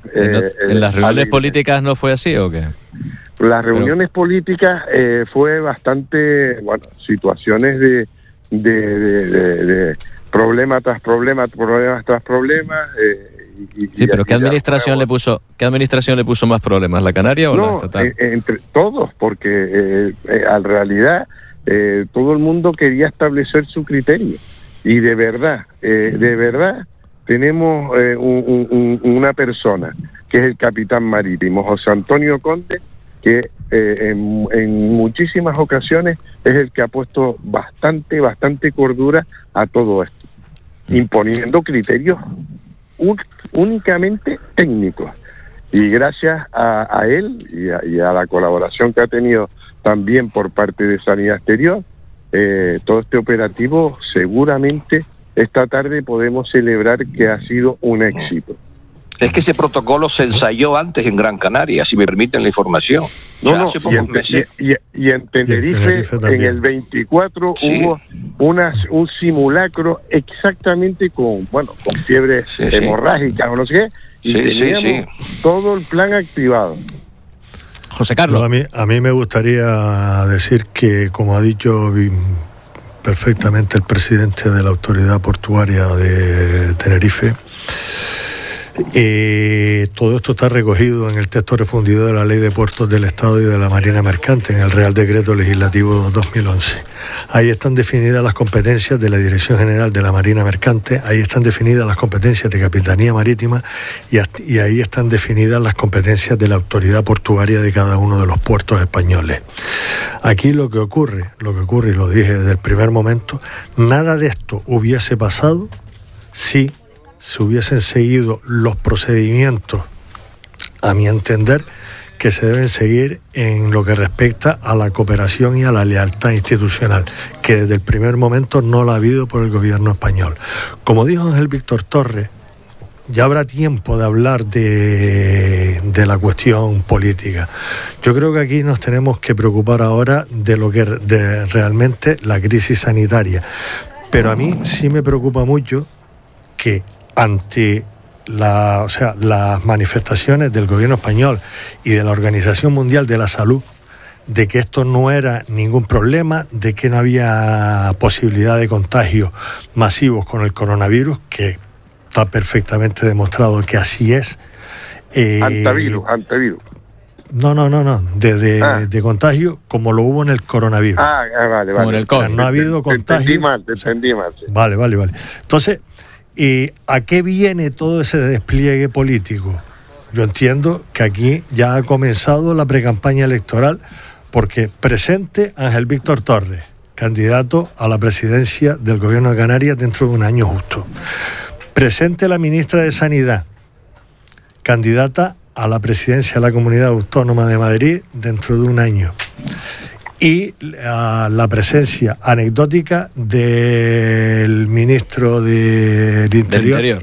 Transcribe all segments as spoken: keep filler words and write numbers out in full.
¿En, eh, ¿en las reuniones alegre. políticas no fue así o qué? Las reuniones Pero... políticas eh, fue bastante, bueno, situaciones de, de, de, de, de problema tras problema, problemas tras problemas. Eh, y, sí, y, pero y ¿qué administración le puso qué administración le puso más problemas, la canaria o no, la estatal? Eh, entre todos, porque eh, eh, en realidad eh, todo el mundo quería establecer su criterio. Y de verdad, eh, de verdad, tenemos eh, un, un, una persona que es el capitán marítimo, José Antonio Conde, que eh, en, en muchísimas ocasiones es el que ha puesto bastante, bastante cordura a todo esto, imponiendo criterios un, únicamente técnicos. Y gracias a, a él y a, y a la colaboración que ha tenido también por parte de Sanidad Exterior, eh, todo este operativo seguramente esta tarde podemos celebrar que ha sido un éxito. Es que ese protocolo se ensayó antes en Gran Canaria, si me permiten la información. No, no, y en, y, y, y en Tenerife, y en, Tenerife en el veinticuatro sí. hubo una, un simulacro exactamente con, bueno, con fiebre sí, hemorrágica sí. o no sé qué, y sí, teníamos sí, sí. todo el plan activado. José Carlos. No, a mí, a mí me gustaría decir que, como ha dicho perfectamente el presidente de la Autoridad Portuaria de Tenerife, Eh, todo esto está recogido en el texto refundido de la Ley de Puertos del Estado y de la Marina Mercante, en el Real Decreto Legislativo dos mil once. Ahí están definidas las competencias de la Dirección General de la Marina Mercante, ahí están definidas las competencias de Capitanía Marítima y, y ahí están definidas las competencias de la Autoridad Portuaria de cada uno de los puertos españoles. Aquí lo que ocurre, lo que ocurre, y lo dije desde el primer momento, nada de esto hubiese pasado si se hubiesen seguido los procedimientos, a mi entender, que se deben seguir en lo que respecta a la cooperación y a la lealtad institucional, que desde el primer momento no la ha habido por el gobierno español. Como dijo Ángel Víctor Torres, ya habrá tiempo de hablar de, de la cuestión política. Yo creo que aquí nos tenemos que preocupar ahora de lo que de realmente la crisis sanitaria. Pero a mí sí me preocupa mucho que ante la, o sea, las manifestaciones del gobierno español y de la Organización Mundial de la Salud de que esto no era ningún problema, de que no había posibilidad de contagios masivos con el coronavirus, que está perfectamente demostrado que así es. Eh, antivirus, antivirus. No, no, no, no, de, de, ah. de contagio como lo hubo en el coronavirus. Ah, vale, vale. Como en el COVID. O sea, no ha habido te, contagio. Te entendí mal, te entendí mal. Sí. Vale, vale, vale. Entonces, ¿y a qué viene todo ese despliegue político? Yo entiendo que aquí ya ha comenzado la precampaña electoral, porque presente Ángel Víctor Torres, candidato a la presidencia del gobierno de Canarias dentro de un año justo. Presente la ministra de Sanidad, candidata a la presidencia de la Comunidad Autónoma de Madrid dentro de un año. Y a la presencia anecdótica del ministro de, de Interior, del Interior,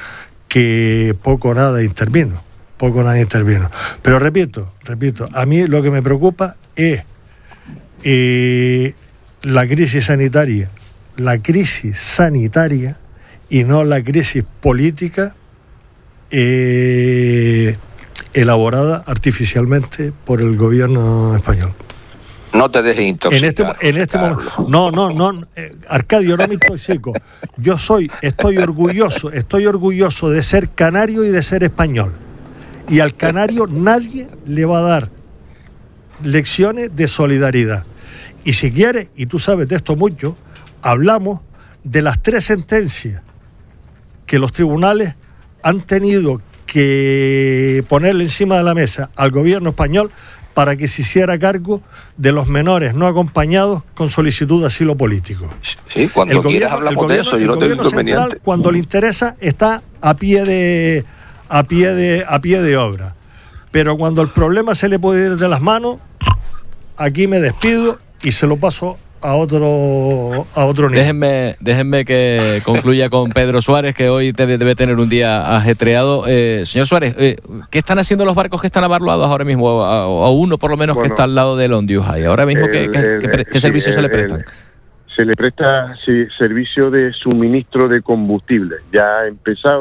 que poco o nada intervino, poco o nada intervino. Pero repito, repito, a mí lo que me preocupa es eh, la crisis sanitaria, la crisis sanitaria y no la crisis política eh, elaborada artificialmente por el gobierno español. No te dejes intoxicar. En este, en este momento, no, no, no, eh, Arcadio, no me intoxico. Yo soy, estoy orgulloso, estoy orgulloso de ser canario y de ser español. Y al canario nadie le va a dar lecciones de solidaridad. Y si quieres, y tú sabes de esto mucho, hablamos de las tres sentencias que los tribunales han tenido que ponerle encima de la mesa al gobierno español para que se hiciera cargo de los menores no acompañados con solicitud de asilo político. Sí, cuando el quieras gobierno, hablamos el de gobierno, eso, yo no tengo inconveniente. Central, cuando le interesa, está a pie de a pie de a pie de obra. Pero cuando el problema se le puede ir de las manos, aquí me despido y se lo paso a otro a otro nivel. Déjenme, déjenme que concluya con Pedro Suárez, que hoy debe, debe tener un día ajetreado. Eh, señor Suárez, eh, ¿qué están haciendo los barcos que están abarroados ahora mismo? A, a uno por lo menos bueno, que está al lado del Ondiuhai. Ahora mismo, ¿qué, qué, el, qué, qué sí, servicios el, se le prestan? El, se le presta sí, servicio de suministro de combustible. Ya ha empezado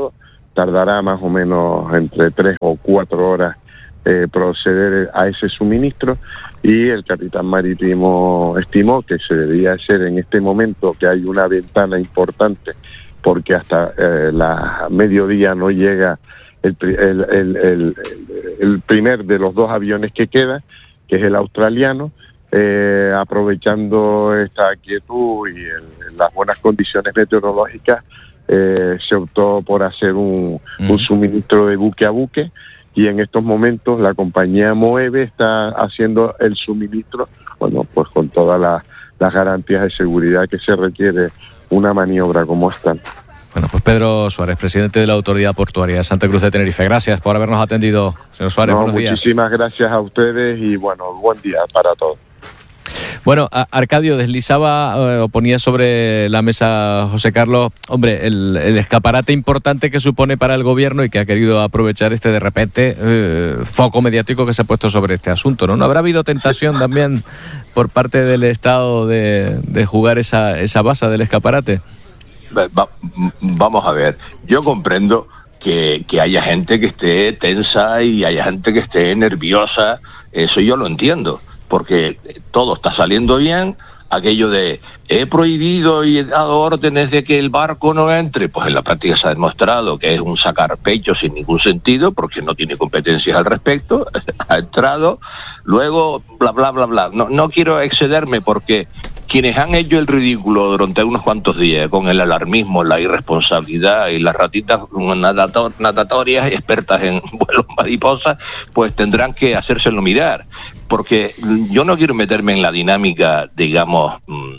tardará más o menos entre tres o cuatro horas eh, proceder a ese suministro, y el capitán marítimo estimó que se debía hacer en este momento, que hay una ventana importante, porque hasta eh, la mediodía no llega el, el, el, el, el primer de los dos aviones que queda, que es el australiano. Eh, aprovechando esta quietud y el, las buenas condiciones meteorológicas, eh, se optó por hacer un, mm. un suministro de buque a buque, y en estos momentos la compañía Moeve está haciendo el suministro, bueno, pues con todas las, las garantías de seguridad que se requiere una maniobra como esta. Bueno, pues Pedro Suárez, presidente de la Autoridad Portuaria de Santa Cruz de Tenerife. Gracias por habernos atendido, señor Suárez. No, buenos días. Muchísimas gracias a ustedes y bueno, buen día para todos. Bueno, Arcadio, deslizaba eh, o ponía sobre la mesa José Carlos, hombre, el, el escaparate importante que supone para el gobierno y que ha querido aprovechar este de repente eh, foco mediático que se ha puesto sobre este asunto, ¿no? ¿No habrá habido tentación también por parte del Estado de, de jugar esa, esa base del escaparate? Va, vamos a ver, yo comprendo que, que haya gente que esté tensa y haya gente que esté nerviosa, eso yo lo entiendo, porque todo está saliendo bien. Aquello de he prohibido y he dado órdenes de que el barco no entre, pues en la práctica se ha demostrado que es un sacar pecho sin ningún sentido, porque no tiene competencias al respecto, ha entrado, luego bla bla bla bla. No, no quiero excederme, porque quienes han hecho el ridículo durante unos cuantos días con el alarmismo, la irresponsabilidad y las ratitas natatorias expertas en vuelos mariposa, pues tendrán que hacérselo mirar, porque yo no quiero meterme en la dinámica, digamos,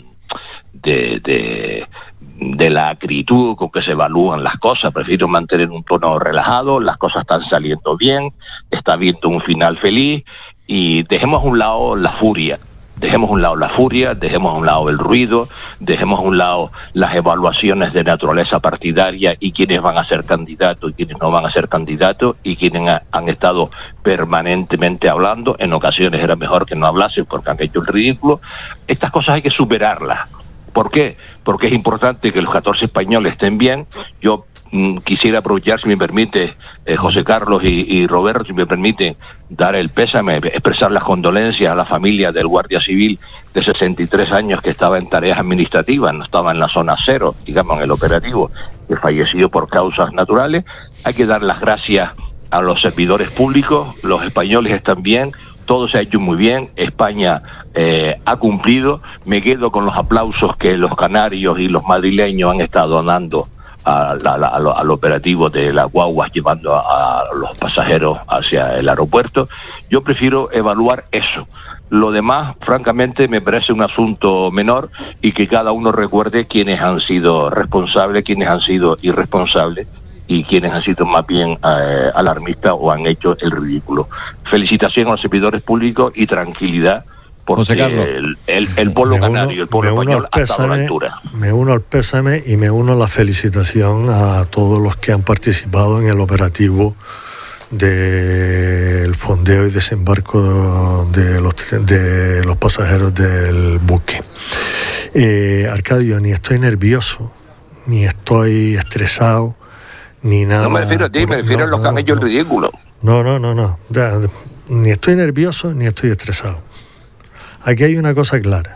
de, de, de la acritud con que se evalúan las cosas. Prefiero mantener un tono relajado, las cosas están saliendo bien, está habiendo un final feliz, y dejemos a un lado la furia. Dejemos a un lado la furia, dejemos a un lado el ruido, dejemos a un lado las evaluaciones de naturaleza partidaria y quiénes van a ser candidatos y quiénes no van a ser candidatos, y quienes ha, han estado permanentemente hablando. En ocasiones era mejor que no hablasen porque han hecho el ridículo. Estas cosas hay que superarlas. ¿Por qué? Porque es importante que los catorce españoles estén bien. Yo mm, quisiera aprovechar, si me permite, eh, José Carlos y, y Roberto, si me permiten, dar el pésame, expresar las condolencias a la familia del guardia civil de sesenta y tres años que estaba en tareas administrativas, no estaba en la zona cero, digamos, en el operativo, que falleció por causas naturales. Hay que dar las gracias a los servidores públicos, los españoles están bien, todo se ha hecho muy bien, España eh, ha cumplido. Me quedo con los aplausos que los canarios y los madrileños han estado dando a la, a lo, al operativo de las guaguas llevando a, a los pasajeros hacia el aeropuerto. Yo prefiero evaluar eso. Lo demás, francamente, me parece un asunto menor, y que cada uno recuerde quiénes han sido responsables, quiénes han sido irresponsables y quienes han sido más bien eh, alarmistas o han hecho el ridículo. Felicitación a los servidores públicos y tranquilidad, porque el, el, el pueblo uno, canario, el pueblo español ha estado a la altura. Me uno al pésame y me uno a la felicitación a todos los que han participado en el operativo del fondeo y desembarco de los, de los pasajeros del buque. Eh, Arcadio, ni estoy nervioso, ni estoy estresado, ni nada. No me refiero a ti, me refiero no, a los no, que han hecho no, el ridículo. No, no, no, no. Ya, ni estoy nervioso, ni estoy estresado. Aquí hay una cosa clara.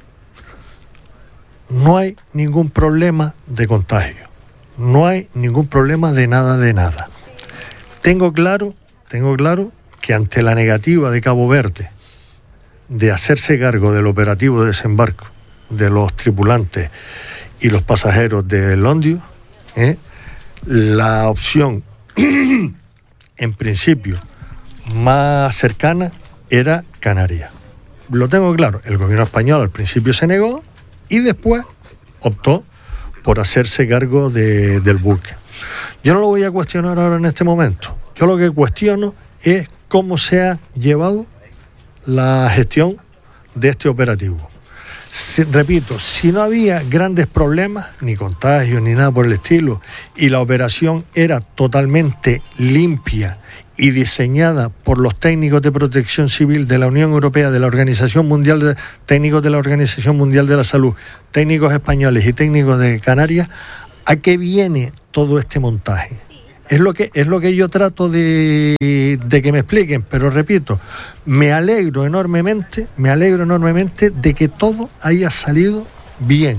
No hay ningún problema de contagio. No hay ningún problema de nada de nada. Tengo claro, tengo claro que ante la negativa de Cabo Verde de hacerse cargo del operativo de desembarco de los tripulantes y los pasajeros del Ondius, ¿eh? la opción, en principio, más cercana era Canarias. Lo tengo claro, el gobierno español al principio se negó y después optó por hacerse cargo de, del buque. Yo no lo voy a cuestionar ahora en este momento. Yo lo que cuestiono es cómo se ha llevado la gestión de este operativo. Si, repito, si no había grandes problemas, ni contagios, ni nada por el estilo, y la operación era totalmente limpia y diseñada por los técnicos de protección civil de la Unión Europea, de la Organización Mundial de técnicos de la Organización Mundial de la Salud, técnicos españoles y técnicos de Canarias, ¿a qué viene todo este montaje? Es lo que, es lo que yo trato de, de que me expliquen, pero repito, me alegro enormemente, me alegro enormemente de que todo haya salido bien.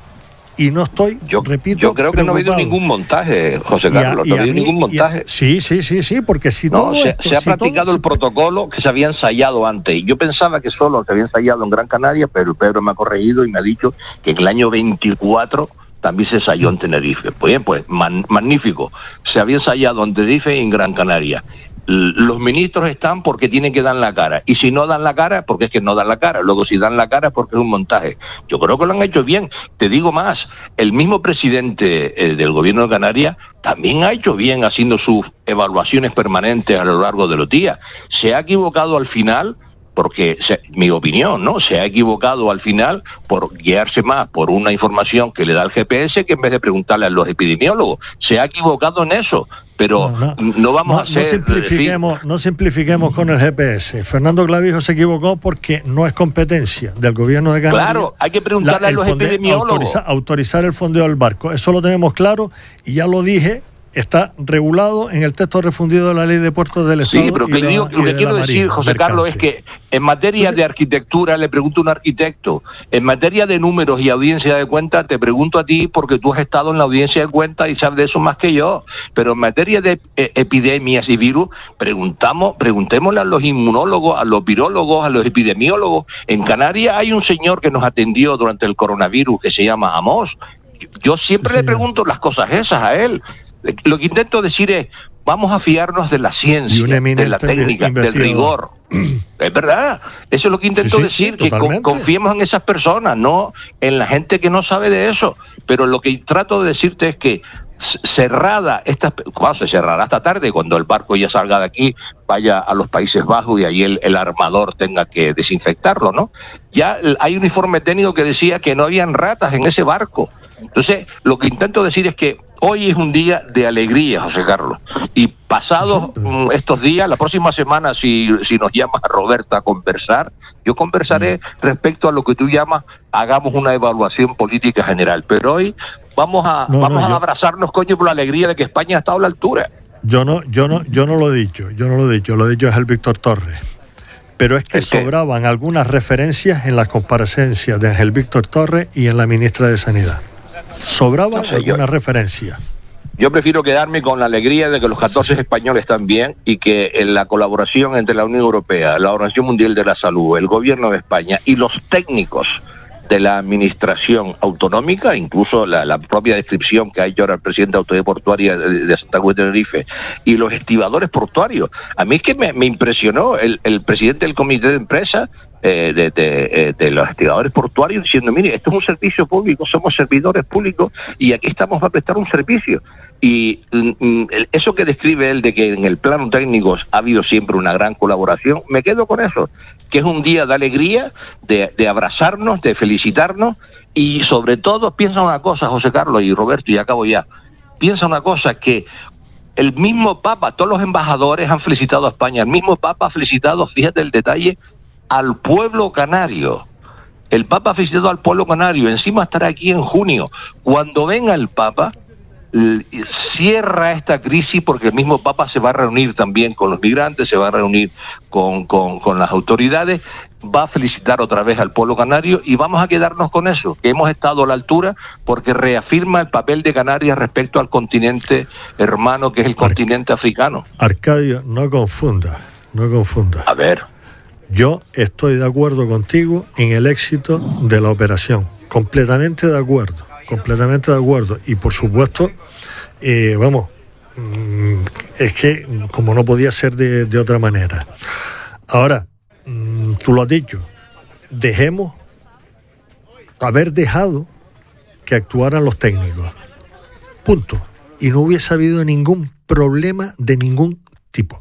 Y no estoy, yo, repito, yo creo que preocupado. no ha habido ningún montaje, José Carlos, Y a, no ha habido mí, ningún montaje. A, sí, sí, sí, sí, porque si no, todo se, esto, se ha si practicado todo, el protocolo que se había ensayado antes. Yo pensaba que solo se había ensayado en Gran Canaria, pero Pedro me ha corregido y me ha dicho que en el año veinticuatro también se ensayó en Tenerife. Pues bien, pues man, magnífico. Se había ensayado en Tenerife y en Gran Canaria. Los ministros están porque tienen que dar la cara, y si no dan la cara, porque es que no dan la cara. Luego si dan la cara, porque es un montaje. Yo creo que lo han hecho bien. Te digo más, el mismo presidente eh, del gobierno de Canarias también ha hecho bien haciendo sus evaluaciones permanentes a lo largo de los días. Se ha equivocado al final, porque se, mi opinión, ¿no? Se ha equivocado al final por guiarse más por una información que le da el G P S que en vez de preguntarle a los epidemiólogos. Se ha equivocado en eso, pero no, no, no vamos no, a hacer... No simplifiquemos, no simplifiquemos con el G P S. Fernando Clavijo se equivocó porque no es competencia del gobierno de Canarias. Claro, hay que preguntarle la, a los fonde, epidemiólogos. Autoriza, autorizar el fondeo del barco. Eso lo tenemos claro y ya lo dije. Está regulado en el texto refundido de la Ley de Puertos del Estado. Sí, pero que y digo, la, lo que quiero decir, José mercante. Carlos, es que en materia Entonces, de arquitectura le pregunto a un arquitecto, en materia de números y audiencia de cuentas te pregunto a ti porque tú has estado en la audiencia de cuentas y sabes de eso más que yo, pero en materia de eh, epidemias y virus, preguntamos, preguntémosle a los inmunólogos, a los virólogos, a los epidemiólogos. En Canarias hay un señor que nos atendió durante el coronavirus que se llama Amos. Yo, yo siempre sí, le pregunto las cosas esas a él. Lo que intento decir es, vamos a fiarnos de la ciencia, de la técnica, del rigor. Es verdad, eso es lo que intento sí, sí, decir, sí, que con, confiemos en esas personas, no en la gente que no sabe de eso. Pero lo que trato de decirte es que cerrada, esta, cuando se cerrará esta tarde, cuando el barco ya salga de aquí, vaya a los Países Bajos y ahí el, el armador tenga que desinfectarlo, ¿no? Ya hay un informe técnico que decía que no habían ratas en ese barco. Entonces, lo que intento decir es que hoy es un día de alegría, José Carlos, y pasados sí, sí. estos días, la próxima semana, si, si nos llamas a Roberta a conversar, yo conversaré mm. respecto a lo que tú llamas, hagamos una evaluación política general, pero hoy vamos a no, vamos no, a yo... abrazarnos, coño, por la alegría de que España ha estado a la altura. Yo no, yo no, yo no lo he dicho, yo no lo he dicho, lo he dicho es el Víctor Torres. Pero es que ¿Es sobraban que? algunas referencias en las comparecencias de Ángel Víctor Torres y en la ministra de Sanidad. Sobraba no sé, alguna yo, referencia. Yo prefiero quedarme con la alegría de que los catorce sí. españoles están bien y que en la colaboración entre la Unión Europea, la Organización Mundial de la Salud, el Gobierno de España y los técnicos de la administración autonómica, incluso la, la propia descripción que ha hecho ahora el presidente de la Autoridad Portuaria de, de Santa Cruz de Tenerife y los estibadores portuarios. A mí es que me, me impresionó el, el presidente del comité de empresa eh, de, de, de los estibadores portuarios diciendo, mire, esto es un servicio público, somos servidores públicos y aquí estamos para prestar un servicio. Y mm, eso que describe él de que en el plano técnico ha habido siempre una gran colaboración, me quedo con eso, que es un día de alegría, de, de abrazarnos, de felicitarnos y sobre todo piensa una cosa, José Carlos y Roberto, y acabo ya, piensa una cosa, que el mismo Papa, todos los embajadores han felicitado a España, el mismo Papa ha felicitado, fíjate el detalle, al pueblo canario. El Papa ha felicitado al pueblo canario, encima estará aquí en junio. Cuando venga el Papa, cierra esta crisis porque el mismo Papa se va a reunir también con los migrantes, se va a reunir con, con, con las autoridades, va a felicitar otra vez al pueblo canario y vamos a quedarnos con eso, que hemos estado a la altura porque reafirma el papel de Canarias respecto al continente hermano que es el Ar- continente africano. Arcadio, no confunda, no confunda. A ver. Yo estoy de acuerdo contigo en el éxito de la operación, completamente de acuerdo, completamente de acuerdo. Y por supuesto, eh, vamos, mmm, es que como no podía ser de, de otra manera. Ahora, mmm, tú lo has dicho, dejemos, haber dejado que actuaran los técnicos, punto. Y no hubiese habido ningún problema de ningún tipo.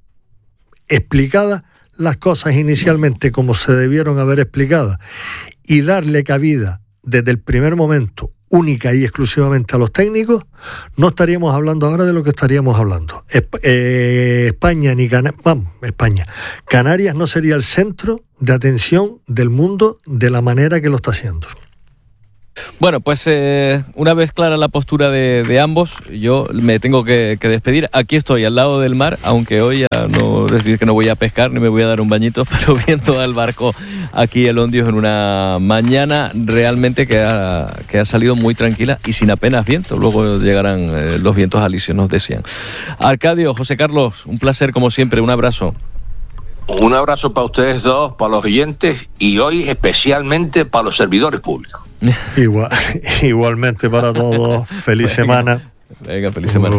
Explicada las cosas inicialmente como se debieron haber explicado y darle cabida desde el primer momento única y exclusivamente a los técnicos, no estaríamos hablando ahora de lo que estaríamos hablando. España ni Can- vamos, España. Canarias no sería el centro de atención del mundo de la manera que lo está haciendo. Bueno, pues eh, una vez clara la postura de, de ambos, yo me tengo que, que despedir. Aquí estoy, al lado del mar, aunque hoy ya no decir que no voy a pescar ni me voy a dar un bañito, pero viendo al barco aquí el Ondius en una mañana realmente que ha, que ha salido muy tranquila y sin apenas viento. Luego llegarán eh, los vientos alisios, nos decían. Arcadio, José Carlos, un placer como siempre, un abrazo. Un abrazo para ustedes dos, para los oyentes y hoy especialmente para los servidores públicos. Igual, igualmente para todos. Feliz Venga, semana. Venga, feliz semana.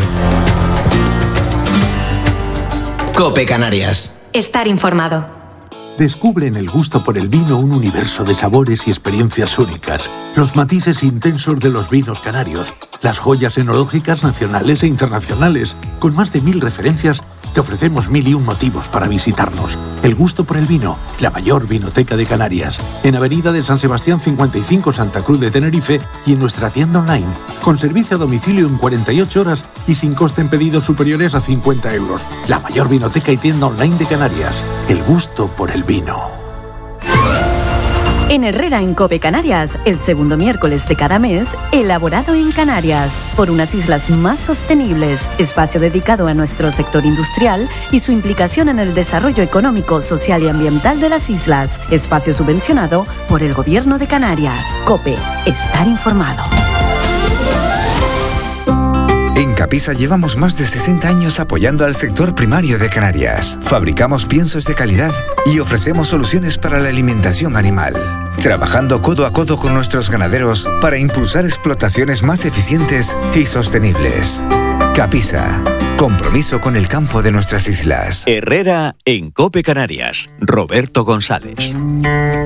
COPE Canarias. Estar informado. Descubre en el gusto por el vino un universo de sabores y experiencias únicas. Los matices intensos de los vinos canarios. Las joyas enológicas nacionales e internacionales. Con más de mil referencias, te ofrecemos mil y un motivos para visitarnos. El gusto por el vino, la mayor vinoteca de Canarias. En Avenida de San Sebastián cincuenta y cinco, Santa Cruz de Tenerife, y en nuestra tienda online. Con servicio a domicilio en cuarenta y ocho horas y sin coste en pedidos superiores a cincuenta euros. La mayor vinoteca y tienda online de Canarias. El gusto por el vino. En Herrera en COPE Canarias, el segundo miércoles de cada mes, elaborado en Canarias, por unas islas más sostenibles, espacio dedicado a nuestro sector industrial y su implicación en el desarrollo económico, social y ambiental de las islas, espacio subvencionado por el Gobierno de Canarias. COPE, estar informado. En Capisa llevamos más de sesenta años apoyando al sector primario de Canarias. Fabricamos piensos de calidad y ofrecemos soluciones para la alimentación animal, trabajando codo a codo con nuestros ganaderos para impulsar explotaciones más eficientes y sostenibles. Capisa, compromiso con el campo de nuestras islas. Herrera en COPE Canarias. Roberto González.